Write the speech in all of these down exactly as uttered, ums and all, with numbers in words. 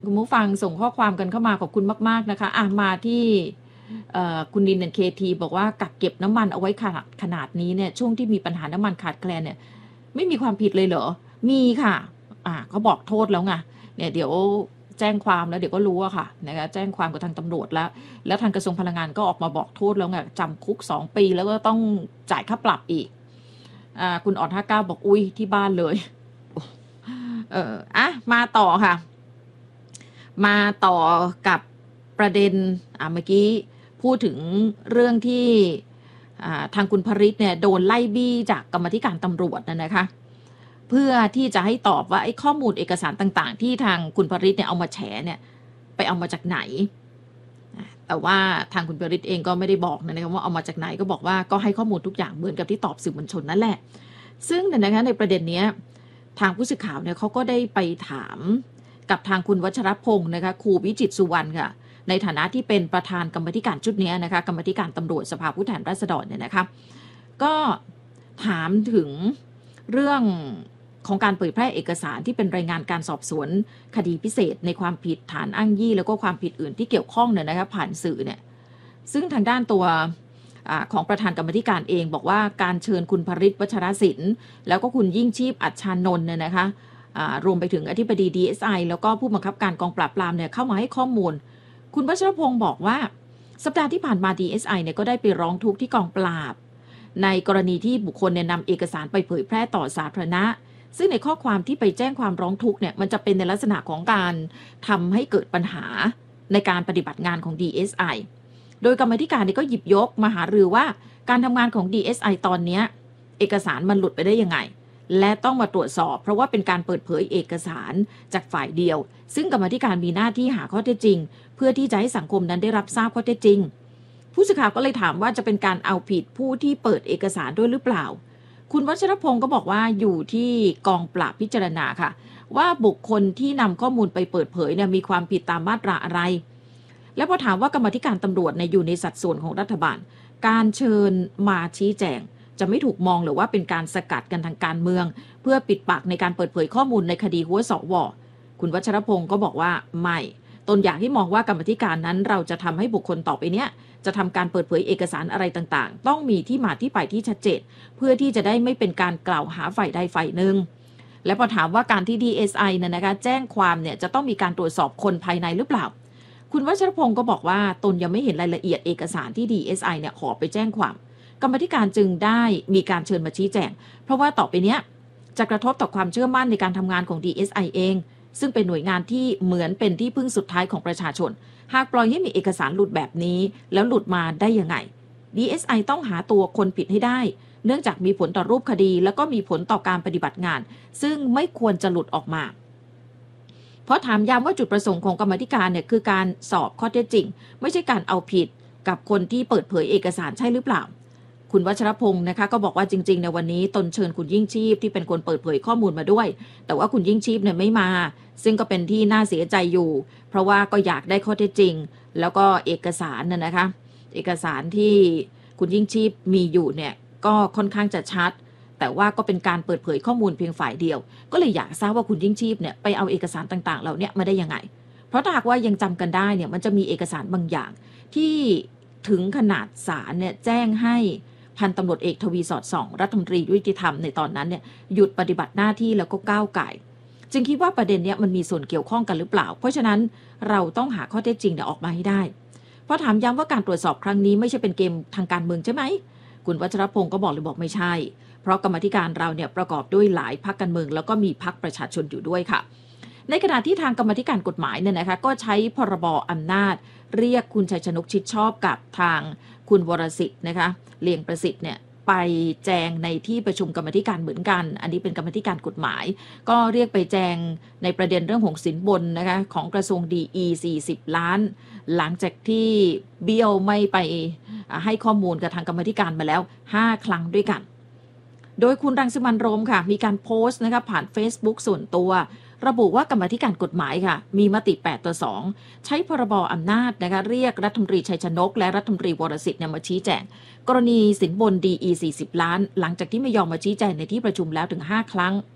คุณผู้ฟังส่งข้อความกันเข้ามาขอบคุณมากๆนะคะอ่ะมาที่คุณดินเนเคทีบอกว่ากักเก็บน้ำมันเอาไว้ขนาดขนาดนี้เนี่ยช่วงที่มีปัญหาน้ำมันขาดแคลนเนี่ยไม่มีความผิดเลยเหรอมีค่ะอ่ะเขาบอกโทษแล้วไงเนี่ยเดี๋ยวแจ้งความแล้วเดี๋ยวก็รู้อะค่ะนะคะแจ้งความกับทางตำรวจแล้วแล้วทางกระทรวงพลังงานก็ออกมาบอกโทษแล้วไงจำคุกสองปีแล้วก็ต้องจ่ายค่าปรับอีกอ่าคุณอ่อนห้าเก้าบอกอุ้ยที่บ้านเลยเอออ่ะมาต่อค่ะมาต่อกับประเด็นอ่ะเมื่อกี้พูดถึงเรื่องที่ทางคุณภริษเนี่ยโดนไล่บี้จากกรรมธิการตำรวจนะนะคะเพื่อที่จะให้ตอบว่าไอ้ข้อมูลเอกสารต่างๆที่ทางคุณภริษเนี่ยเอามาแฉเนี่ยไปเอามาจากไหนแต่ว่าทางคุณภริษเองก็ไม่ได้บอกนะคะว่าเอามาจากไหนก็บอกว่าก็ให้ข้อมูลทุกอย่างเหมือนกับที่ตอบสื่อมวลชนนั่นแหละซึ่งนะคะในประเด็นนี้ทางผู้สื่อข่าวเนี่ยเขาก็ได้ไปถามกับทางคุณวัชรพงศ์นะคะครูวิจิตรสุวรรณค่ะในฐานะที่เป็นประธานกรรมธิการชุดนี้นะคะกรรมธิการตำรวจสภาผู้แทนราษฎรเนี่ยนะคะก็ถามถึงเรื่องของการเผยแพร่เอกสารที่เป็นรายงานการสอบสวนคดีพิเศษในความผิดฐานอ้างยี่แล้วก็ความผิดอื่นที่เกี่ยวข้องเนี่ยนะคะผ่านสื่อเนี่ยซึ่งทางด้านตัวของประธานกรรมธิการเองบอกว่าการเชิญคุณภริษวัชรศิลป์แล้วก็คุณยิ่งชีพอัจฉานนท์เนี่ยนะคะรวมไปถึงอธิบดี ดี เอส ไอ แล้วก็ผู้บังคับการกองปราบปรามเนี่ยเข้ามาให้ข้อมูลคุณวัชรพงศ์บอกว่าสัปดาห์ที่ผ่านมา ดี เอส ไอ เนี่ยก็ได้ไปร้องทุกข์ที่กองปราบในกรณีที่บุคคลเนี่ยนำเอกสารไปเผยแพร่ต่อสาธารณะซึ่งในข้อความที่ไปแจ้งความร้องทุกข์เนี่ยมันจะเป็นในลักษณะของการทำให้เกิดปัญหาในการปฏิบัติงานของ ดี เอส ไอ โดยกรรมธิการเนี่ยก็หยิบยกมาหารือว่าการทำงานของ ดี เอส ไอ ตอนนี้เอกสารมันหลุดไปได้ยังไงและต้องมาตรวจสอบเพราะว่าเป็นการเปิดเผยเอกสารจากฝ่ายเดียวซึ่งกรรมธิการมีหน้าที่หาข้อเท็จจริงเพื่อที่จะให้สังคมนั้นได้รับทราบข้อเท็จจริงผู้สื่อข่าวก็เลยถามว่าจะเป็นการเอาผิดผู้ที่เปิดเอกสารด้วยหรือเปล่าคุณวัชรพงศ์ก็บอกว่าอยู่ที่กองปราบพิจารณาค่ะว่าบุคคลที่นำข้อมูลไปเปิดเผยเนี่ยมีความผิดตามมาตราอะไรและพอถามว่ากรรมธิการตำรวจในอยู่ในสัดส่วนของรัฐบาลการเชิญมาชี้แจงจะไม่ถูกมองหรือว่าเป็นการสกัดกันทางการเมืองเพื่อปิดปากในการเปิดเผยข้อมูลในคดีหัวสวคุณวัชรพงศ์ก็บอกว่าไม่ตนอยากที่มองว่ากรรมธิการนั้นเราจะทำให้บุคคลต่อไปเนี้ยจะทำการเปิดเผยเอกสารอะไรต่างๆต้องมีที่มาที่ไปที่ชัดเจนเพื่อที่จะได้ไม่เป็นการกล่าวหาฝ่ายใดฝ่ายหนึ่งและพอถามว่าการที่ ดี เอส ไอ เนี่ยนะคะแจ้งความเนี่ยจะต้องมีการตรวจสอบคนภายในหรือเปล่าคุณวัชรพงศ์ก็บอกว่าตนยังไม่เห็นรายละเอียดเอกสารที่ ดี เอส ไอ เนี่ยขอไปแจ้งความกรรมธิการจึงได้มีการเชิญมาชี้แจงเพราะว่าต่อไปเนี้ยจะกระทบต่อความเชื่อมั่นในการทำงานของ ดี เอส ไอ เองซึ่งเป็นหน่วยงานที่เหมือนเป็นที่พึ่งสุดท้ายของประชาชนหากปล่อยให้มีเอกสารหลุดแบบนี้แล้วหลุดมาได้ยังไง ดี เอส ไอ ต้องหาตัวคนผิดให้ได้เนื่องจากมีผลต่อรูปคดีแล้วก็มีผลต่อการปฏิบัติงานซึ่งไม่ควรจะหลุดออกมาเพราะถามย้ำว่าจุดประสงค์ของกรรมธิการเนี่ยคือการสอบข้อเท็จจริงไม่ใช่การเอาผิดกับคนที่เปิดเผยเอกสารใช่หรือเปล่าคุณวัชรพงศ์นะคะก็บอกว่าจริงๆในวันนี้ตนเชิญคุณยิ่งชีพที่เป็นคนเปิดเผยข้อมูลมาด้วยแต่ว่าคุณยิ่งชีพเนี่ยไม่มาซึ่งก็เป็นที่น่าเสียใจอยู่เพราะว่าก็อยากได้ข้อเท็จจริงแล้วก็เอกสารน่ะนะคะเอกสารที่คุณยิ่งชีพมีอยู่เนี่ยก็ค่อนข้างจะชัดแต่ว่าก็เป็นการเปิดเผยข้อมูลเพียงฝ่ายเดียวก็เลยอยากทราบว่าคุณยิ่งชีพเนี่ยไปเอาเอกสารต่างๆเหล่านี้มาได้ยังไงเพราะถ้าหากว่ายังจำกันได้เนี่ยมันจะมีเอกสารบางอย่างที่ถึงขนาดศาลเนี่ยแจ้งให้พันตำรวจเอกทวีสอดส่องรัฐมนตรียุติธรรมในตอนนั้นเนี่ยหยุดปฏิบัติหน้าที่แล้วก็ก้าวไก่จึงคิดว่าประเด็นนี้มันมีส่วนเกี่ยวข้องกันหรือเปล่าเพราะฉะนั้นเราต้องหาข้อเท็จจริงเนี่ยออกมาให้ได้เพราะถามย้ำว่าการตรวจสอบครั้งนี้ไม่ใช่เป็นเกมทางการเมืองใช่ไหมคุณวัชรพงศ์ก็บอกเลยบอกไม่ใช่เพราะกรรมธิการเราเนี่ยประกอบด้วยหลายพรรคการเมืองแล้วก็มีพรรคประชาชนอยู่ด้วยค่ะในขณะที่ทางกรรมธิการกฎหมายเนี่ยนะคะก็ใช้พรบอำนาจเรียกคุณชัยชนกชิดชอบกับทางคุณวรสิทธิ์นะคะเลียงประสิทธิ์เนี่ยไปแจงในที่ประชุมกรรมธิการเหมือนกันอันนี้เป็นกรรมธิการกฎหมายก็เรียกไปแจงในประเด็นเรื่องของสินบนนะคะของกระทรวงดีอีสี่สิบล้านหลังจากที่เบี้ยวไม่ไปให้ข้อมูลกับทางกรรมธิการมาแล้วห้าครั้งด้วยกันโดยคุณรังสิมันต์โรมค่ะมีการโพสต์นะคะผ่าน Facebook ส่วนตัวระบุว่ากรรมธิการกฎหมายค่ะมีมติแปดต่อสองใช้พรบอำนาจนะคะเรียกรัฐมนตรีชัยชนกและรัฐมนตรีวรสิทธิ์เนี่ยมาชี้แจงกรณีสินบน ดี อี สี่สิบล้านหลังจากที่ไม่ยอมมาชี้แจงในที่ประชุมแล้วถึงห้าครั้ง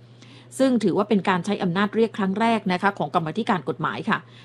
ซึ่งถือว่าเป็นการใช้อำนาจเรียกครั้งแรกนะคะของกรรมาธิการกฎหมายค่ะ